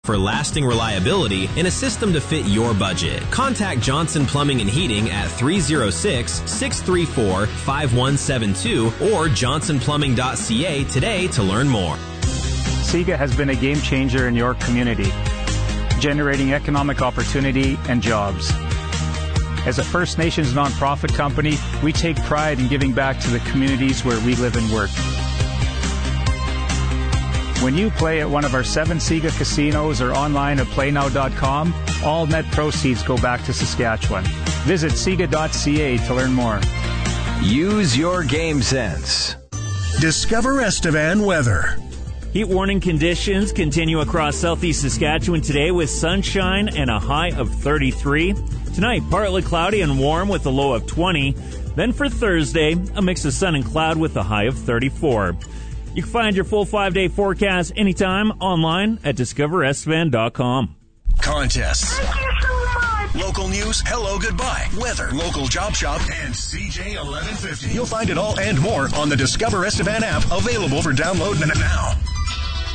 For lasting reliability and a system to fit your budget. Contact Johnson Plumbing and Heating at 306-634-5172 or johnsonplumbing.ca today to learn more. SIGA has been a game changer in your community, generating economic opportunity and jobs. As a First Nations nonprofit company, we take pride in giving back to the communities where we live and work. When you play at one of our 7 SIGA casinos or online at playnow.com, all net proceeds go back to Saskatchewan. Visit SIGA.ca to learn more. Use your game sense. Discover Estevan weather. Heat warning conditions continue across southeast Saskatchewan today with sunshine and a high of 33. Tonight, partly cloudy and warm with a low of 20. Then for Thursday, a mix of sun and cloud with a high of 34. You can find your full 5-day forecast anytime online at discoverestevan.com. Contests. Thank you so much. Local news, hello, goodbye, weather, local job shop, and CJ 1150. You'll find it all and more on the Discover Estevan app, available for download now.